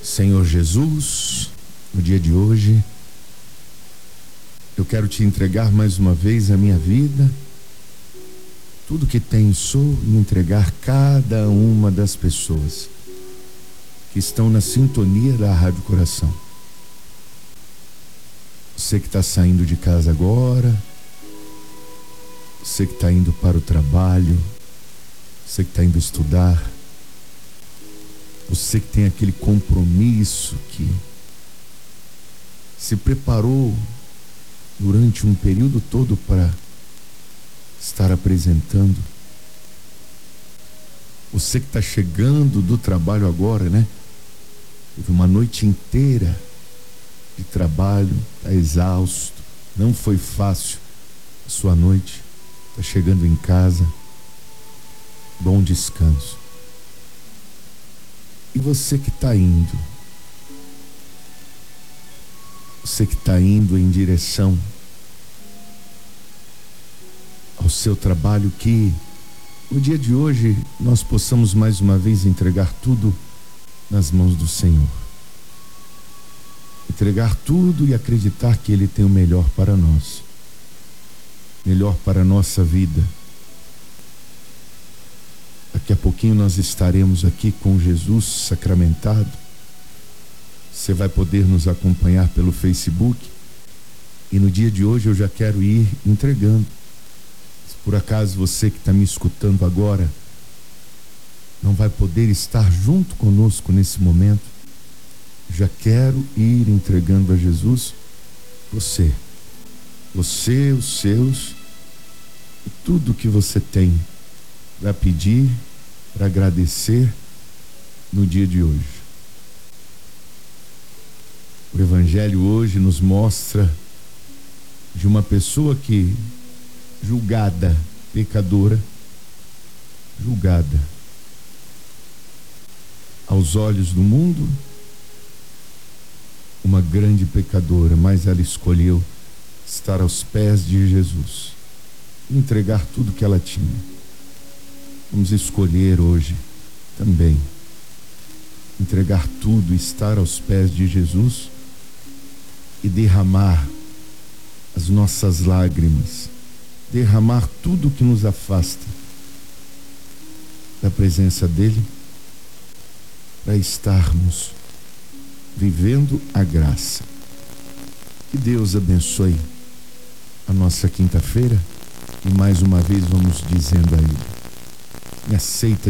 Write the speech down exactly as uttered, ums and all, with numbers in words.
Senhor Jesus, no dia de hoje, eu quero te entregar mais uma vez a minha vida, tudo que tenho sou, e entregar cada uma das pessoas que estão na sintonia da Rádio Coração. Você que está saindo de casa agora, você que está indo para o trabalho, você que está indo estudar, você que tem aquele compromisso que se preparou durante um período todo para estar apresentando. Você que está chegando do trabalho agora, né? Teve uma noite inteira de trabalho, está exausto, não foi fácil a sua noite, está chegando em casa, bom descanso. E você que está indo, você que está indo em direção ao seu trabalho, que no dia de hoje nós possamos mais uma vez entregar tudo nas mãos do Senhor. Entregar tudo e acreditar que Ele tem o melhor para nós, melhor para a nossa vida. Daqui a pouquinho nós estaremos aqui com Jesus sacramentado. Você vai poder nos acompanhar pelo Facebook. E no dia de hoje eu já quero ir entregando. Se por acaso você que está me escutando agora não vai poder estar junto conosco nesse momento, já quero ir entregando a Jesus você. Você, os seus, e tudo que você tem para pedir, para agradecer no dia de hoje. O Evangelho hoje nos mostra de uma pessoa que, julgada pecadora, julgada aos olhos do mundo, uma grande pecadora, mas ela escolheu estar aos pés de Jesus, entregar tudo que ela tinha. Vamos escolher hoje também entregar tudo, estar aos pés de Jesus e derramar as nossas lágrimas, derramar tudo que nos afasta da presença dele, para estarmos vivendo a graça. Que Deus abençoe a nossa quinta-feira e mais uma vez vamos dizendo a Ele: me aceita